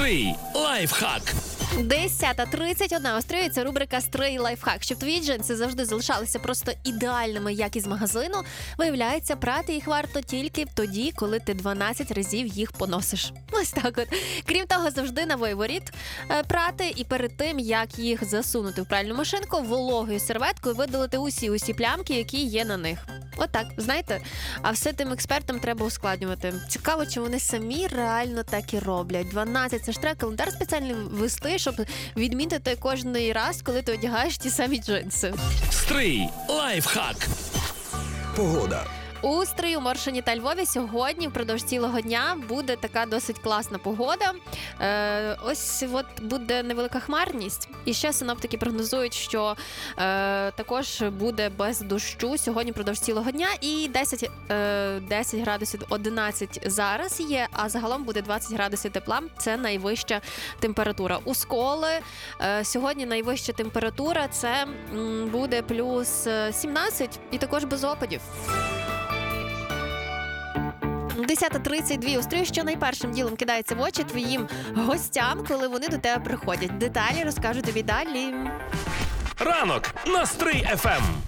Стрий лайфхак. 10:31. Остріюється рубрика «Стрий лайфхак». Щоб твої джинси завжди залишалися просто ідеальними, як із магазину, виявляється, прати їх варто тільки тоді, коли ти 12 разів їх поносиш. Ось так от. Крім того, завжди на виворіт прати, і перед тим, як їх засунути в пральну машинку, вологою серветкою видалити усі плямки, які є на них. Отак, знаєте? А все тим експертам треба ускладнювати. Цікаво, чи вони самі реально так і роблять. 12 – це ж треба календар спеціальний вести, щоб відмітити кожний раз, коли ти одягаєш ті самі джинси. Стрий лайфхак. Погода. У Стрию, Моршині та Львові сьогодні впродовж цілого дня буде така досить класна погода. Ось от буде невелика хмарність. І ще синоптики прогнозують, що також буде без дощу сьогодні впродовж цілого дня. І 10 градусів 11 зараз є, а загалом буде 20 градусів тепла. Це найвища температура. У Сколи сьогодні найвища температура – це буде плюс 17 і також без опадів. 10:32. У Стрию, що найпершим ділом кидається в очі твоїм гостям, коли вони до тебе приходять. Деталі розкажу тобі далі. Ранок на Стрий FM.